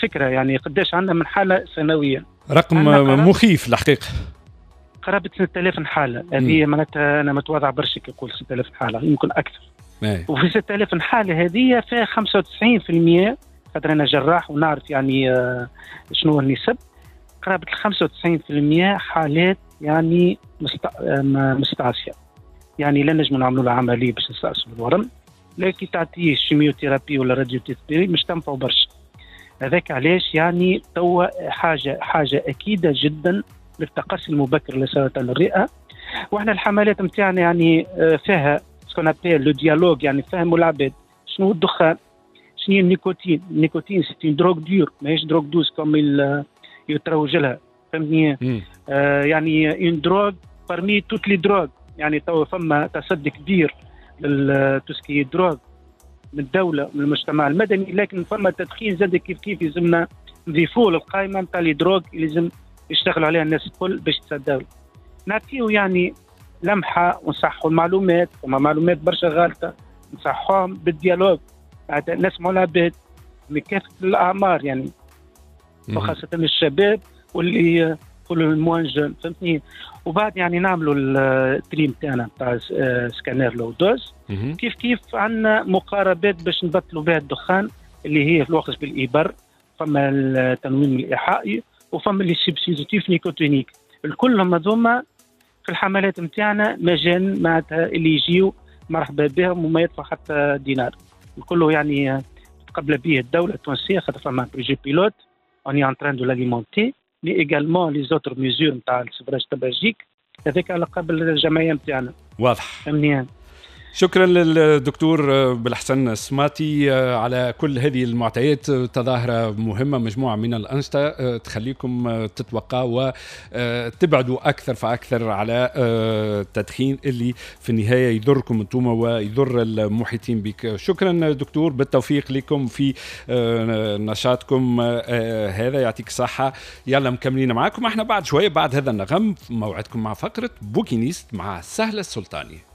فكرة يعني قداش عندنا من حالة سنويا. رقم مخيف الحقيقة، قرابة 6000 حالة. هذه معناتها أنا متواضع برشا كي نقول 6000 حالة، يمكن أكثر. وفي 6000 حالة هذه فيها 95%، خاطر أنا جراح ونعرف يعني شنو النسب. قرابة 95% حالات يعني مستعصية، يعني لا نجم نعملوا له عملية باش نستأصلوا الورم، لكن تعطيه شيميوثيرابي ولا راديوثيرابي مش تنفعوا برشا. هذاك علاش يعني توا حاجة أكيدة جدا للتقصي المبكر لسرطان الرئة. واحنا الحملات نتاعنا يعني فيها سكون ابيل لو ديالوج، يعني فهموا العباد شنو الدخان، شنو النيكوتين. النيكوتين سي اون دروغ دور، ماهيش دروغ دوز كم يتروج لها، فهمتني؟ يعني اون دروغ بارمي توت لي دروغ. يعني تو فما تصدي كبير للتسكي دروغ من الدولة من المجتمع المدني، لكن فما تدخين زاد كيف يلزمنا نضيفوه للقائمة نتاع لي دروغ اللي لازم يشتغلوا عليها الناس الكل باش تصدقوا. نعطيو يعني لمحة ونصحوا المعلومات، وما معلومات برشا غالطة نصحوهم بالديالوج، نسمعوا العباد من كافة الأعمار يعني، وخاصة الشباب واللي يقولوا الموان جون، فهمتني؟ وبعد يعني نعملوا التريم تاعنا تاع سكانير لو دوز. كيف عندنا مقاربات باش نبطلوا بها الدخان اللي هي في الوقت بالإبر، فما التنويم الإيحائي وفما اللي سبستيتيف نيكوتينيك. الكلهم هذوما في الحملات نتاعنا مجان معناتها اللي يجيو مرحبا بهم وما يدفع حتى دينار. الكل يعني تقبل به الدولة التونسية، خاطر فما بروجي بيلوت اوني ان تران دو لاليمونتي مي ايغالمون لي زوتر ميزور نتاع السفراج تباجيك، هذاك على قبل الجمعية نتاعنا. واضح. امنيان. شكرا للدكتور بالحسن السماطي على كل هذه المعطيات. تظاهرة مهمة، مجموعة من الأنشطة تخليكم تتوقعوا وتبعدوا أكثر فأكثر على التدخين اللي في النهاية يضركم أنتم ويضر المحيطين بك. شكرا دكتور، بالتوفيق لكم في نشاطكم هذا، يعطيك الصحة. يلا مكملين معاكم احنا بعد شوية بعد هذا النغم، موعدكم مع فقرة بوكينيست مع سهلة السلطاني.